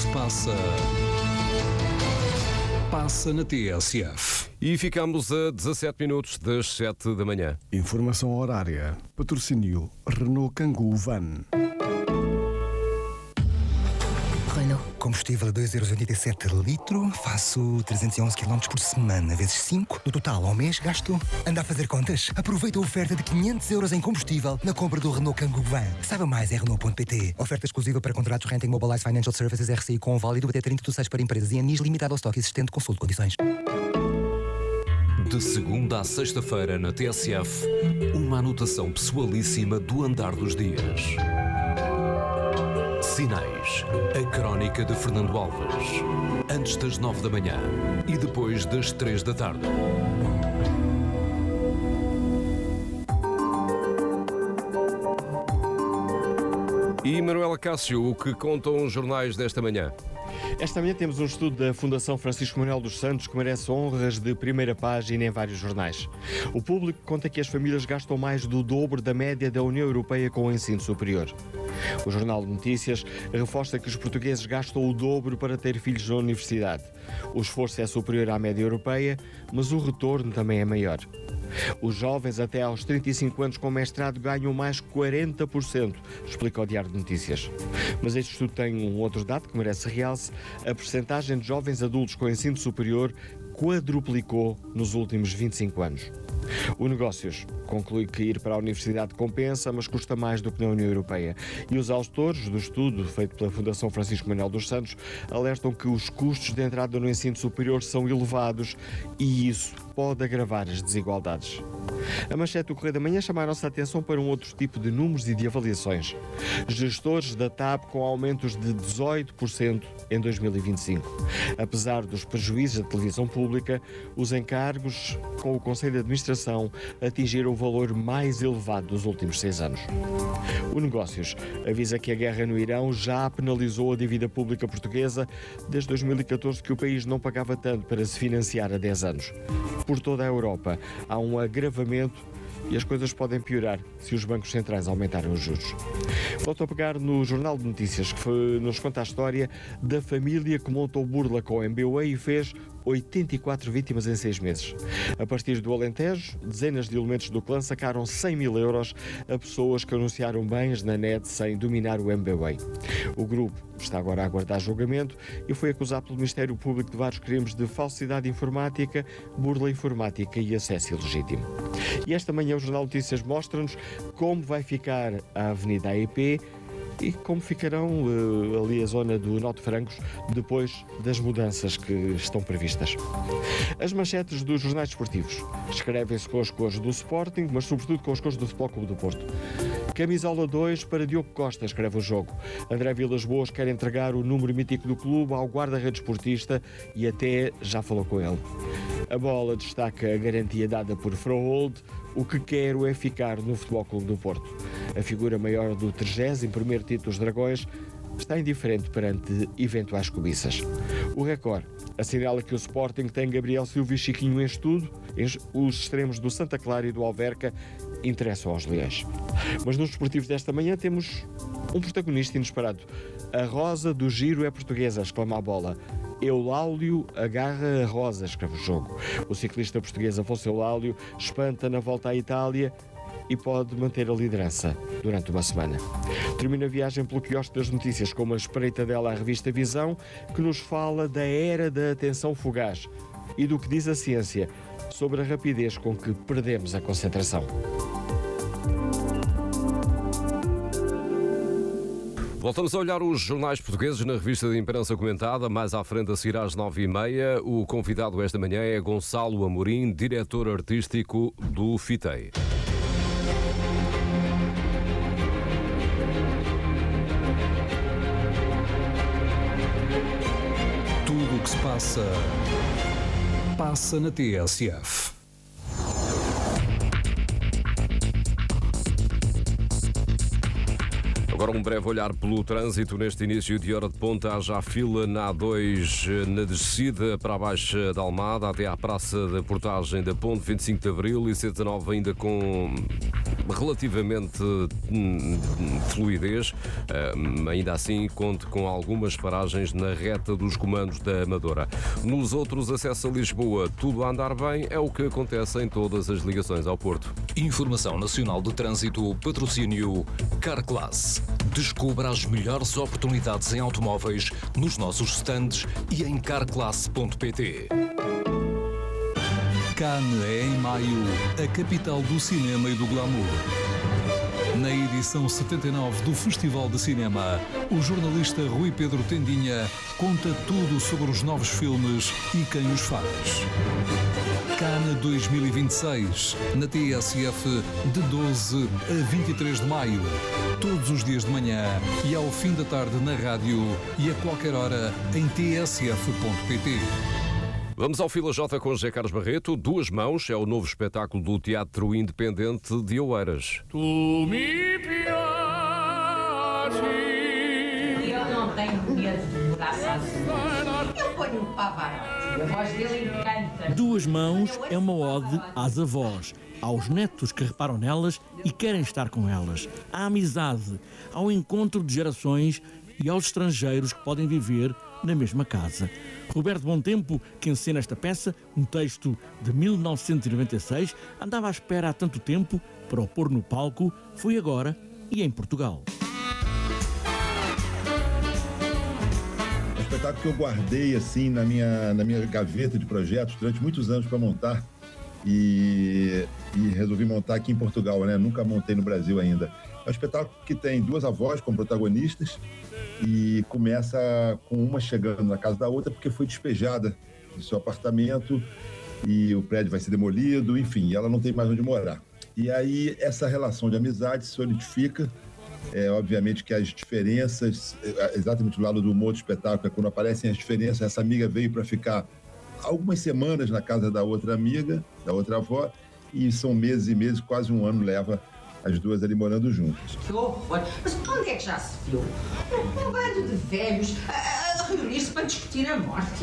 se passa, passa na TSF. E ficamos a 17 minutos das 7 da manhã. Informação horária. Patrocínio Renault Kangoo Van. Renault. Combustível a 2,87 € litro, faço 311 km por semana, vezes 5. No total, ao mês, gasto... Anda a fazer contas? Aproveita a oferta de 500 € em combustível na compra do Renault Kangoo Van. Saiba mais em Renault.pt. Oferta exclusiva para contratos Renting Mobilize Financial Services RCI com válido até 30/6 para empresas e anis limitado ao estoque existente. Consulte condições. De segunda à sexta-feira na TSF, uma anotação pessoalíssima do andar dos dias. Sinais, a crónica de Fernando Alves. Antes das 9 da manhã e depois das 3 da tarde. E Manuela Cássio, o que contam os jornais desta manhã? Esta manhã temos um estudo da Fundação Francisco Manuel dos Santos que merece honras de primeira página em vários jornais. O Público conta que as famílias gastam mais do dobro da média da União Europeia com o ensino superior. O Jornal de Notícias reforça que os portugueses gastam o dobro para ter filhos na universidade. O esforço é superior à média europeia, mas o retorno também é maior. Os jovens até aos 35 anos com mestrado ganham mais 40%, explica o Diário de Notícias. Mas este estudo tem um outro dado que merece realce. A percentagem de jovens adultos com ensino superior quadruplicou nos últimos 25 anos. O Negócios conclui que ir para a universidade compensa, mas custa mais do que na União Europeia. E os autores do estudo, feito pela Fundação Francisco Manuel dos Santos, alertam que os custos de entrada no ensino superior são elevados e isso pode agravar as desigualdades. A manchete do Correio da Manhã chama a nossa atenção para um outro tipo de números e de avaliações. Gestores da TAP com aumentos de 18% em 2025. Apesar dos prejuízos da televisão pública, os encargos com o Conselho de Administração atingiram o valor mais elevado dos últimos 6 anos. O Negócios avisa que a guerra no Irão já penalizou a dívida pública portuguesa desde 2014, que o país não pagava tanto para se financiar há 10 anos. Por toda a Europa há um agravamento e as coisas podem piorar se os bancos centrais aumentarem os juros. Volto a pegar no Jornal de Notícias, que nos conta a história da família que montou burla com o MBWay e fez 84 vítimas em 6 meses. A partir do Alentejo, dezenas de elementos do clã sacaram 100 mil euros a pessoas que anunciaram bens na net sem dominar o MBWay. O grupo está agora a aguardar julgamento e foi acusado pelo Ministério Público de vários crimes de falsidade informática, burla informática e acesso ilegítimo. E esta manhã o Jornal de Notícias mostra-nos como vai ficar a Avenida AEP e como ficarão ali a zona do Norte de Francos depois das mudanças que estão previstas. As manchetes dos jornais desportivos escrevem-se com as cores do Sporting, mas sobretudo com as cores do Futebol Clube do Porto. Camisola 2 para Diogo Costa, escreve o Jogo. André Vilas Boas quer entregar o número mítico do clube ao guarda-redes esportista e até já falou com ele. A Bola destaca a garantia dada por Frohold. O que quero é ficar no Futebol Clube do Porto. A figura maior do 30º título dos Dragões está indiferente perante eventuais cobiças. O Record assinala que o Sporting tem Gabriel Silva e Chiquinho em estudo. Os extremos do Santa Clara e do Alverca interessam aos Leões. Mas nos desportivos desta manhã temos um protagonista inesperado. A Rosa do Giro é portuguesa, exclama a Bola. Eulálio agarra a Rosa, escreve o Jogo. O ciclista português Afonso Eulálio espanta na volta à Itália e pode manter a liderança durante uma semana. Termina a viagem pelo quiosque das notícias com uma espreitadela à revista Visão, que nos fala da era da atenção fugaz e do que diz a ciência sobre a rapidez com que perdemos a concentração. Voltamos a olhar os jornais portugueses na revista de imprensa comentada. Mais à frente, a seguir às 9h30. O convidado esta manhã é Gonçalo Amorim, diretor artístico do FITEI. Tudo o que se passa, passa na TSF. Agora um breve olhar pelo trânsito. Neste início de hora de ponta há já fila na A2 na descida para a Baixa da Almada até à Praça da Portagem da Ponte 25 de Abril e C19 ainda com relativamente fluidez, ainda assim conte com algumas paragens na reta dos comandos da Amadora. Nos outros acessos a Lisboa, tudo a andar bem, é o que acontece em todas as ligações ao Porto. Informação Nacional de Trânsito, patrocínio Carclass. Descubra as melhores oportunidades em automóveis nos nossos stands e em carclass.pt. Cannes é em maio a capital do cinema e do glamour. Na edição 79 do Festival de Cinema, o jornalista Rui Pedro Tendinha conta tudo sobre os novos filmes e quem os faz. Cannes 2026, na TSF, de 12 a 23 de maio. Todos os dias de manhã e ao fim da tarde na rádio e a qualquer hora em tsf.pt. Vamos ao Fila J com José Carlos Barreto. Duas Mãos é o novo espetáculo do Teatro Independente de Oeiras. Tu me piaces. Eu não tenho medo de mudar sozinho. Eu ponho o Pavarotti. A voz dele encanta. Duas Mãos é uma ode às avós, aos netos que reparam nelas e querem estar com elas, à amizade, ao encontro de gerações e aos estrangeiros que podem viver na mesma casa. Roberto Bom Tempo, que encena esta peça, um texto de 1996, andava à espera há tanto tempo para o pôr no palco, foi agora e em Portugal. É um espetáculo que eu guardei assim na minha gaveta de projetos durante muitos anos para montar e resolvi montar aqui em Portugal, né? Nunca montei no Brasil ainda. É um espetáculo que tem duas avós como protagonistas e começa com uma chegando na casa da outra porque foi despejada do seu apartamento e o prédio vai ser demolido, enfim, ela não tem mais onde morar. E aí essa relação de amizade se solidifica. Obviamente que as diferenças, exatamente do lado do humor do espetáculo, é quando aparecem as diferenças. Essa amiga veio para ficar algumas semanas na casa da outra amiga, da outra avó, e são meses e meses, quase um ano leva as duas ali morando juntas. Que horror! Mas onde é que já se viu? Um bando de velhos a reunir-se para discutir a morte.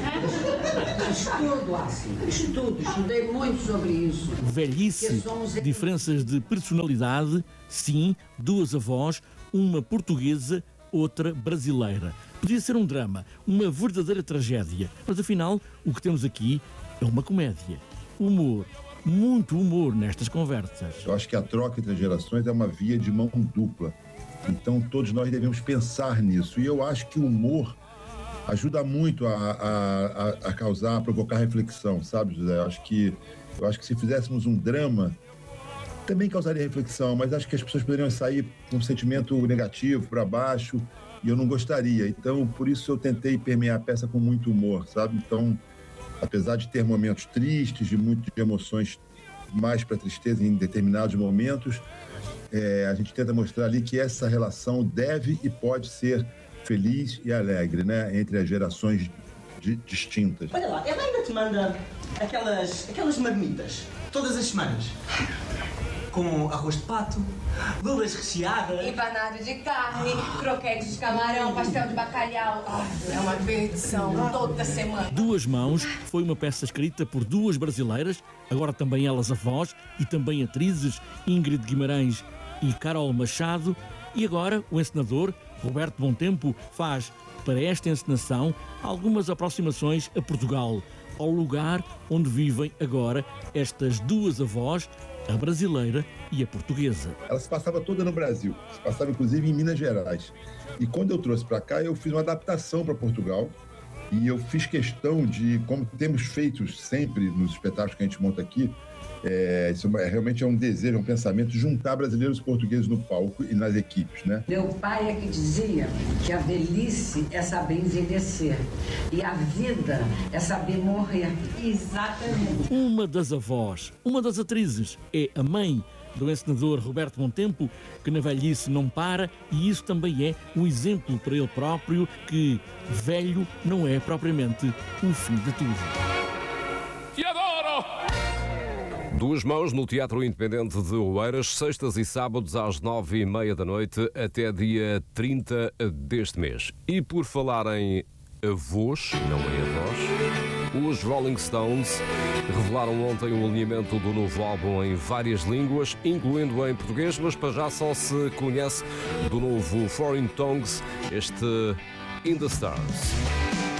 Estudo, assim. Estudei muito sobre isso. Velhice, diferenças de personalidade, sim, duas avós, uma portuguesa, outra brasileira. Podia ser um drama, uma verdadeira tragédia, mas afinal o que temos aqui é uma comédia. Humor, muito humor nestas conversas. Eu acho que a troca entre as gerações é uma via de mão dupla. Então todos nós devemos pensar nisso. E eu acho que o humor ajuda muito a causar, a provocar reflexão, sabe, José? Eu acho que se fizéssemos um drama, também causaria reflexão, mas acho que as pessoas poderiam sair com um sentimento negativo, para baixo, e eu não gostaria. Então, por isso eu tentei permear a peça com muito humor, sabe? Então, apesar de ter momentos tristes, de muitas emoções mais para tristeza em determinados momentos, a gente tenta mostrar ali que essa relação deve e pode ser feliz e alegre, né? Entre as gerações distintas. Olha lá, ela ainda te manda aquelas marmitas, todas as semanas. Com arroz de pato, luvas recheadas... Empanado de carne, croquetes de camarão, pastel de bacalhau. É uma perdição toda semana. Duas Mãos foi uma peça escrita por duas brasileiras, agora também elas avós, e também atrizes Ingrid Guimarães e Carol Machado. E agora o encenador Roberto Bom Tempo faz para esta encenação algumas aproximações a Portugal, ao lugar onde vivem agora estas duas avós, a brasileira e a portuguesa. Ela se passava toda no Brasil, se passava inclusive em Minas Gerais. E quando eu trouxe para cá, eu fiz uma adaptação para Portugal e eu fiz questão de, como temos feito sempre nos espetáculos que a gente monta aqui, isso realmente é um desejo, um pensamento, juntar brasileiros e portugueses no palco e nas equipes, né? Meu pai é que dizia que a velhice é saber envelhecer e a vida é saber morrer. Exatamente. Uma das avós, uma das atrizes, é a mãe do encenador Roberto Bom Tempo, que na velhice não para, e isso também é um exemplo para ele próprio que velho não é propriamente o fim de tudo. Te adoro! Duas Mãos no Teatro Independente de Oeiras, sextas e sábados às 9h30 da noite até dia 30 deste mês. E por falar em avós, não em avós, Os Rolling Stones revelaram ontem o alinhamento do novo álbum em várias línguas, incluindo em português, mas para já só se conhece do novo Foreign Tongues, este In the Stars.